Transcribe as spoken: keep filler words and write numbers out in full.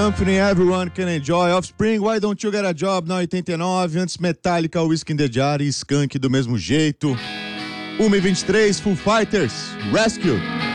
Company, Everyone Can Enjoy, Offspring, Why Don't You Get a Job, na oitenta e nove, antes Metallica, Whiskey in the Jar e Skunk do mesmo jeito. uma e vinte e três, Foo Fighters, Rescue.